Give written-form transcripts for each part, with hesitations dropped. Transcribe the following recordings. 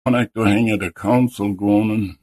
Kan ik door hängen de council gaan.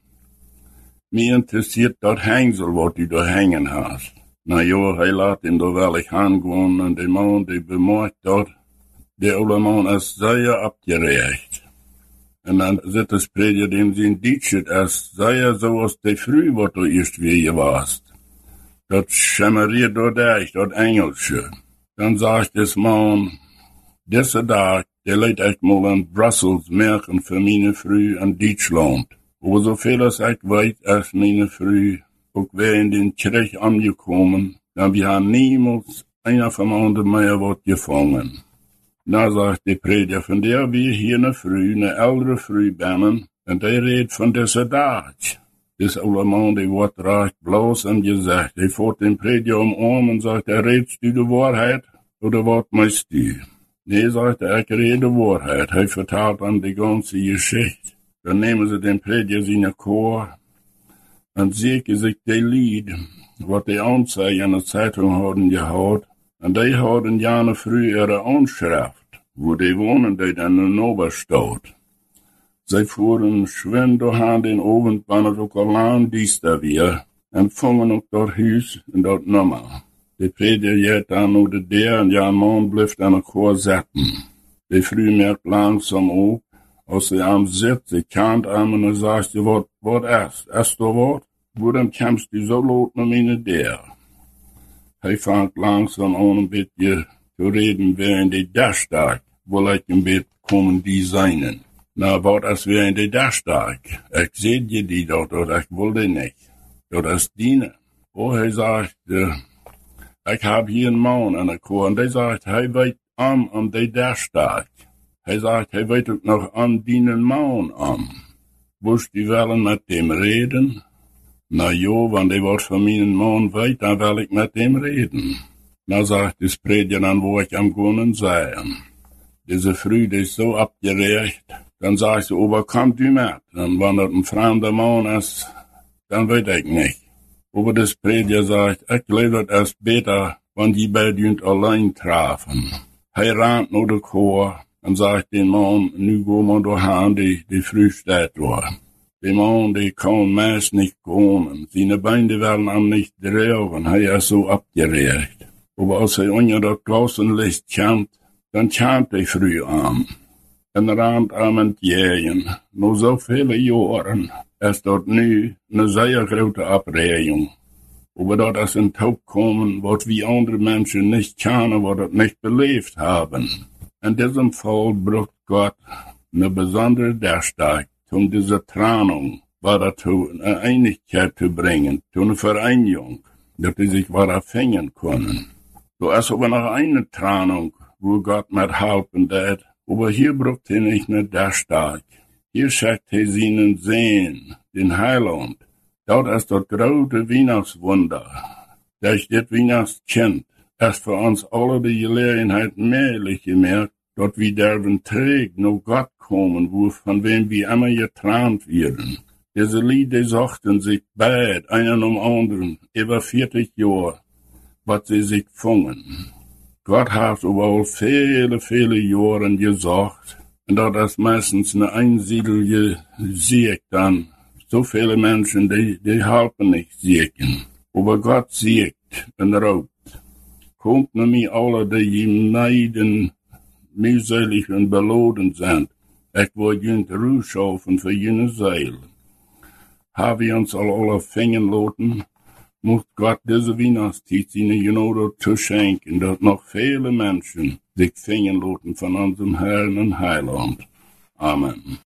Mir interessiert dat hengsel wat du daar hängen hast. Na ja, hij laat hem door wel ik gaan en de man die bemerkt dat de oude man is zeer abgerecht. En dan zit de spreker dem zijn Dietschet als zeer zoals de früh wat du eerst weer warst. Dat schemeriert door dich, dat Engelsche. Dan sagt des man, deze dag, der leidt ik mal in Brussels merken für meine Früh in Deutschland. Aber so viel als ich weiß, als meine Früh auch wir in den Krieg angekommen, dann wir haben niemals einer von anderen mehr was gefangen. Na sagt die Prediger, von der wir hier eine ältere Früh bannen, und der redet von dieser Dag. Das oude man, die wordt recht bloß und gesagt, die fährt den Prediger Arm und sagt, redest du die Wahrheit, oder was meinst du? Nee, sagt ich rede die Wahrheit. Er vertelt dann die ganze Geschichte. Dann nehmen sie den Prediger seine Chor und sehen sich die Lied, was die Anzeigen in der Zeitung haben gehabt. Und die haben gerne früh ihre Anschrift, wo die wohnen, die dann in der Oberstadt. Sie fuhren schwind durch den Abend, wann es auch allein dies da wir, und fangen auch dort Hüs und dort Nummer. Die Prediger geht dann oder der, und ja, ein Mann bleibt an der Chor sitzen. Die Früh merkt langsam auf, als sie am sitzt, sie kannt an und sagt, was ist da was? Wo dann kämpfst du so laut mit mir der? Er fängt langsam an, ein bisschen zu reden, während die Daschtag, wo ich ein bisschen kommen, die seinen. Na, was ist während die Daschtag? Ich seh dir die dort, oder ich will die nicht. Das ist diene. Oh, er sagt, ich hab hier einen Mann an der Chor, und der sagt, er weiß an die Daschtag. Er sagt, er weiß auch noch an dienen Mann an. Willst du wollen mit dem reden? Na jo, wenn die was von meinen Mann weiß, dann will ich mit dem reden. Na sagt das Prediger dann, wo ich am Gehen sein. Diese Früh, die ist so abgerecht. Dann sag ich so, aber komm du mit. Und wenn das ein fremder Mann ist, dann weiß ich nicht. Aber das Prediger sagt, ich glaube, das ist besser, wenn die beiden allein trafen. Er rennt nur der Chor und sagt den Mann, nu gehen wir daheim, die Früh steht da. Der Mann, der kann meist nicht gehen. Seine Beine werden am nicht drehen. Er ist so abgeregt. Aber als er unter das Klassenlicht kommt, dann kommt er früh an. Und rennt am entgegen. Nur so viele Jahren ist dort nu eine sehr große Abregung. Aber dort ist ein Tag kommen, was wir andere Menschen nicht kennen, was das nicht belebt haben. In diesem Fall braucht Gott eine besondere Daschtag, um diese Trennung dazu eine Einigkeit zu bringen, zu einer Vereinigung, dass die sich finden können. So ist aber noch eine Trennung, wo Gott mit helfen wird, aber hier braucht er nicht eine Daschtag. Hier schickt er seinen Sehen, den Heiland. Dort ist das große Weihnachtswunder. Das Weihnachtskind ist für uns alle die Gelegenheit mehrlich gemerkt, dort wir dürfen trägt, nur Gott kommen, wo von wem wir immer geträumt werden. Diese Lieder sagten sich beid, einen um anderen, über 40 Jahre, was sie sich fungen. Gott hat überall viele, viele Jahre gesagt, und dort ist meistens eine einsiedlige Sieg dann. So viele Menschen, die helfen nicht siegen. Aber Gott siegt und raubt. Kommt nämlich alle, die ihm neiden, mühselig und beloden sind. Ich will jünt Ruhe schaffen für jene Seele. Haben wir uns alle fingen lassen, muss Gott diese Weihnachtszeit seine Gnade zu schenken, dass noch viele Menschen sich fingen lassen von unserem Herrn und Heiland. Amen.